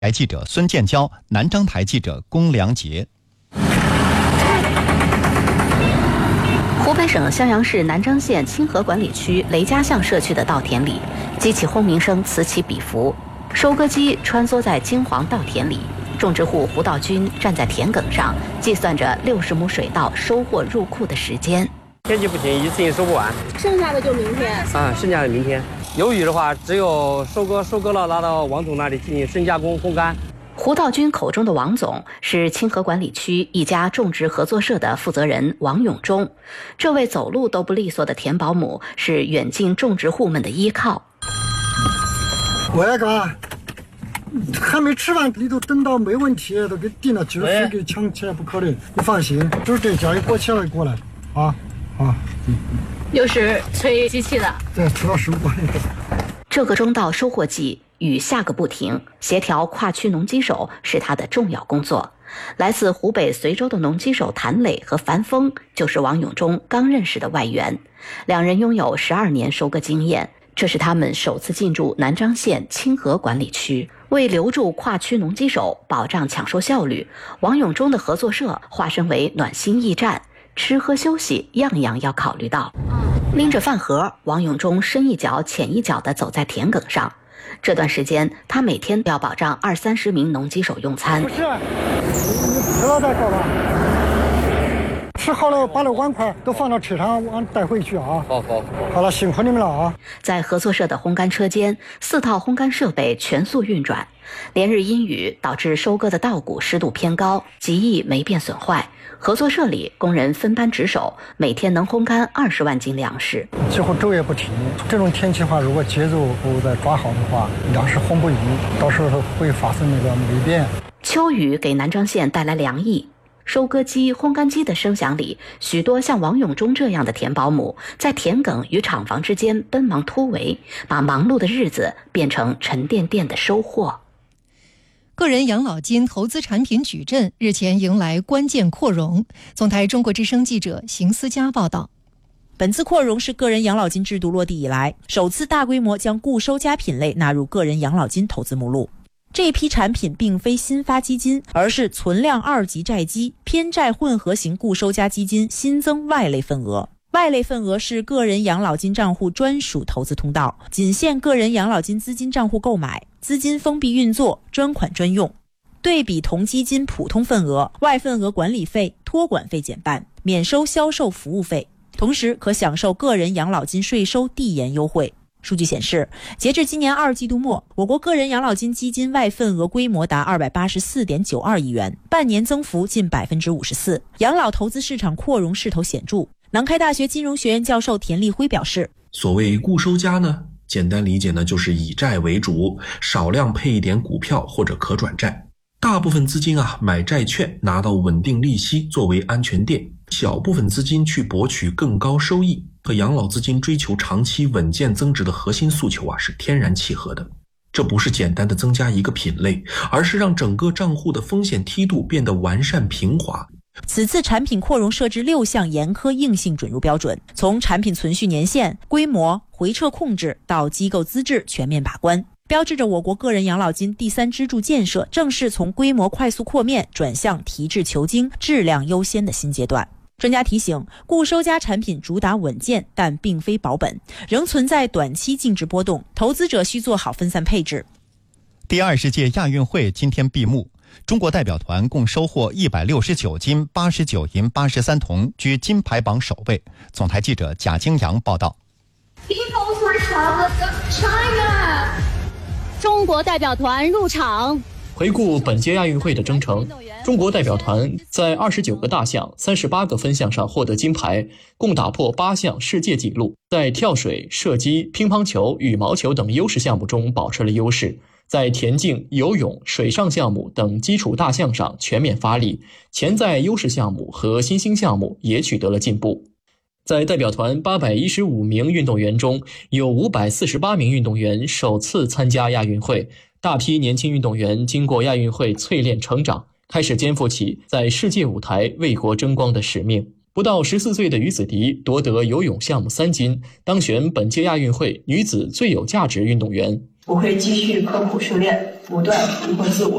台记者孙建交，南章台记者龚良杰。 湖北省襄阳市南漳县清河管理区雷家巷社区的稻田里，机器轰鸣声此起彼伏，收割机穿梭在金黄稻田里，种植户胡道军站在田埂上，计算着60亩水稻收获入库的时间。 天气不行，一次性收不完， 剩下的就明天剩下的明天。有雨的话，只有收割了，拿到王总那里进行深加工烘干。 胡道军口中的王总是清河管理区一家种植合作社的负责人王永忠。这位走路都不利索的田保姆是远近种植户们的依靠。 我那个还没吃完，你都等到没问题，都给定了，今儿非给抢起来不可能。你放心，就是这家一过起来过来啊。 又是催机器的， 对，催到15块。 这个中稻收获季，雨下个不停，协调跨区农机手是他的重要工作。来自湖北随州的农机手谭磊和樊峰就是王永忠刚认识的外援，两人拥有12年收割经验。这是他们首次进驻南漳县清河管理区。为留住跨区农机手，保障抢收效率，王永忠的合作社化身为暖心驿站，吃喝休息样样要考虑到。拎着饭盒，王永忠深一脚浅一脚地走在田埂上。这段时间，他每天要保障20-30名农机手用餐。 不是，你吃了再搞吧。吃好了，把那碗筷都放到车上，带回去啊。好了，辛苦你们了啊！在合作社的烘干车间，4套烘干设备全速运转。连日阴雨导致收割的稻谷湿度偏高，极易霉变损坏。合作社里工人分班值守，每天能烘干20万斤粮食，几乎昼夜不停。这种天气的话，如果节奏不再抓好的话，粮食烘不匀，到时候会发生那个霉变。秋雨给南漳县带来凉意。收割机、烘干机的声响里，许多像王永忠这样的田保姆在田埂与厂房之间奔忙突围，把忙碌的日子变成沉甸甸的收获。 个人养老金投资产品矩阵日前迎来关键扩容。总台中国之声记者邢思佳报道。 本次扩容是个人养老金制度落地以来首次大规模将固收加品类纳入个人养老金投资目录。这批产品并非新发基金，而是存量2级债基、偏债混合型固收加基金新增外类份额。外类份额是个人养老金账户专属投资通道，仅限个人养老金资金账户购买，资金封闭运作，专款专用。对比同基金普通份额，外份额管理费、托管费减半，免收销售服务费，同时可享受个人养老金税收递延优惠。数据显示，截至今年2季度末，我国个人养老金基金外份额规模达284.92亿元，半年增幅近54%，养老投资市场扩容势头显著。南开大学金融学院教授田立辉表示， 所谓固收加呢，简单理解呢，就是以债为主，少量配一点股票或者可转债。大部分资金买债券拿到稳定利息作为安全垫，小部分资金去博取更高收益，和养老资金追求长期稳健增值的核心诉求是天然契合的。这不是简单的增加一个品类，而是让整个账户的风险梯度变得完善平滑。 此次产品扩容设置6项严苛硬性准入标准，从产品存续年限、规模、回撤控制到机构资质全面把关，标志着我国个人养老金第3支柱建设正式从规模快速扩面转向提质求精、质量优先的新阶段。专家提醒，固收加产品主打稳健，但并非保本，仍存在短期净值波动，投资者需做好分散配置。 第20届亚运会今天闭幕，中国代表团共收获169金、89银、83铜，居金牌榜首位。总台记者贾京阳报道。 中国代表团入场。 回顾本届亚运会的征程，中国代表团在29个大项、38个分项上获得金牌，共打破8项世界纪录，在跳水、射击、乒乓球、羽毛球等优势项目中保持了优势，在田径、游泳、水上项目等基础大项上全面发力，潜在优势项目和新兴项目也取得了进步。在代表团815名运动员中，有548名运动员首次参加亚运会，大批年轻运动员经过亚运会淬炼成长，开始肩负起在世界舞台为国争光的使命。不到14岁的于子迪夺得游泳项目3金，当选本届亚运会女子最有价值运动员。 我会继续刻苦修炼，不断突破自我。